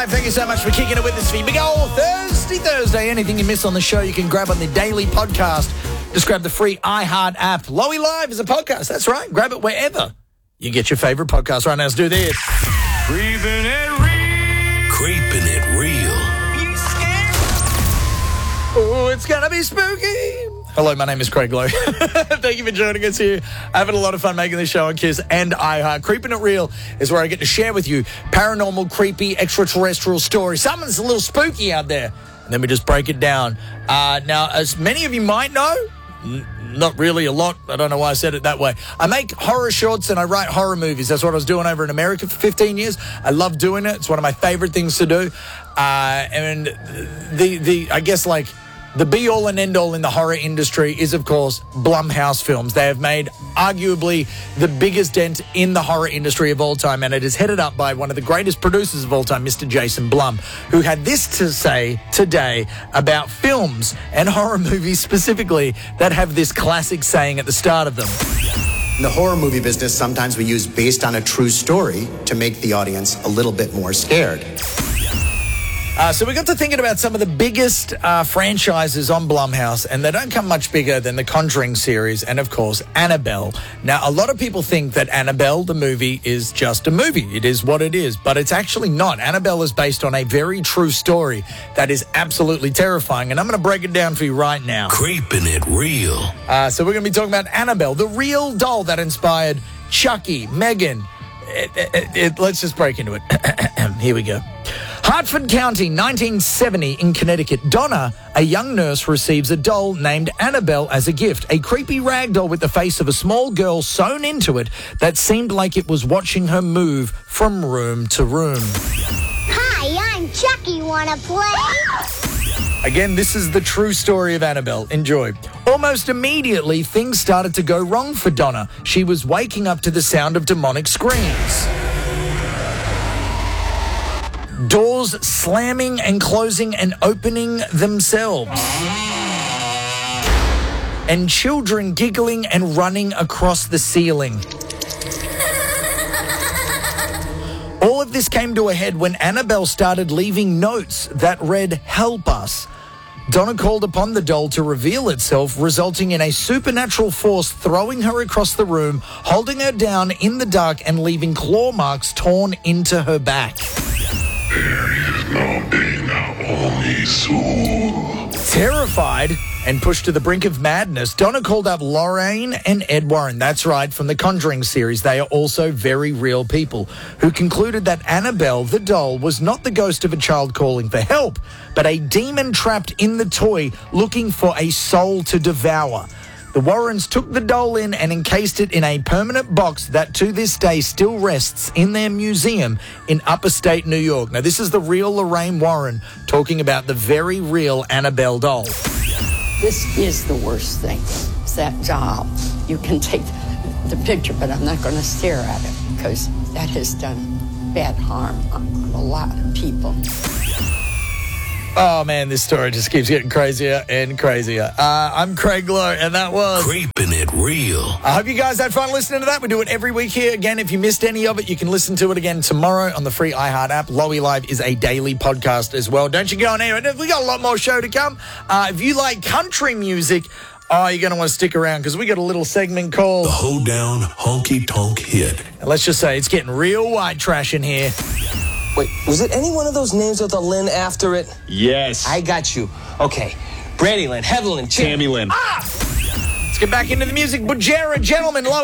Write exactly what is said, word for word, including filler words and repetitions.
Live. Thank you so much for kicking it with us for your big old Thursday Thursday. Anything you miss on the show, you can grab on the daily podcast. Just grab the free iHeart app. Lowy Live is a podcast. That's right. Grab it wherever you get your favorite podcast. Right now, let's do this. Creeping it real. Creeping it real. You scared? Oh, it's going to be spooky. Hello, my name is Craig Lowe. Thank you for joining us here. Having a lot of fun making this show on Kiss and iHeart. Creeping It Real is where I get to share with you paranormal, creepy, extraterrestrial stories. Something's a little spooky out there. And then we just break it down. Uh, now, as many of you might know, n- not really a lot. I don't know why I said it that way. I make horror shorts and I write horror movies. That's what I was doing over in America for fifteen years. I love doing it. It's one of my favorite things to do. Uh, and the, the, I guess, like, the be-all and end-all in the horror industry is, of course, Blumhouse Films. They have made arguably the biggest dent in the horror industry of all time, and it is headed up by one of the greatest producers of all time, Mister Jason Blum, who had this to say today about films and horror movies specifically that have this classic saying at the start of them. In the horror movie business, sometimes we use based on a true story to make the audience a little bit more scared. Uh, so we got to thinking about some of the biggest uh, franchises on Blumhouse, and they don't come much bigger than the Conjuring series and, of course, Annabelle. Now, a lot of people think that Annabelle, the movie, is just a movie. It is what it is, but it's actually not. Annabelle is based on a very true story that is absolutely terrifying, and I'm going to break it down for you right now. Creeping it real. Uh, so we're going to be talking about Annabelle, the real doll that inspired Chucky, Megan. It, it, it, let's just break into it. Here we go. Hartford County, nineteen seventy in Connecticut. Donna, a young nurse, receives a doll named Annabelle as a gift. A creepy rag doll with the face of a small girl sewn into it that seemed like it was watching her move from room to room. Hi, I'm Chucky. Wanna play? Again, this is the true story of Annabelle. Enjoy. Almost immediately, things started to go wrong for Donna. She was waking up to the sound of demonic screams. Doors slamming and closing and opening themselves. And children giggling and running across the ceiling. All of this came to a head when Annabelle started leaving notes that read, "Help us." Donna called upon the doll to reveal itself, resulting in a supernatural force throwing her across the room, holding her down in the dark and leaving claw marks torn into her back. There is no pain, only soul. Terrified and pushed to the brink of madness, Donna called up Lorraine and Ed Warren. That's right, from the Conjuring series. They are also very real people who concluded that Annabelle, the doll, was not the ghost of a child calling for help, but a demon trapped in the toy looking for a soul to devour. The Warrens took the doll in and encased it in a permanent box that to this day still rests in their museum in upstate New York. Now, this is the real Lorraine Warren talking about the very real Annabelle doll. This is the worst thing. It's that doll. You can take the picture, but I'm not going to stare at it because that has done bad harm on a lot of people. Oh, man, this story just keeps getting crazier and crazier. Uh, I'm Craig Lowe, and that was... Creeping it real. I hope you guys had fun listening to that. We do it every week here. Again, if you missed any of it, you can listen to it again tomorrow on the free iHeart app. Lowy Live is a daily podcast as well. Don't you go on anywhere. We got a lot more show to come. Uh, if you like country music, oh, you're going to want to stick around because we got a little segment called... The Hoedown Honky Tonk Hit. And let's just say it's getting real white trash in here. Wait, was it any one of those names with a Lynn after it? Yes. I got you. Okay. Brady Lynn, Heather Lynn, Tammy Lynn. Ah! Let's get back into the music. Bujera, gentlemen, Low